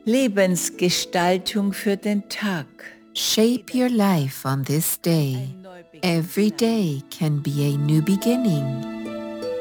Lebensgestaltung für den Tag. Shape your life on this day. Every day can be a new beginning.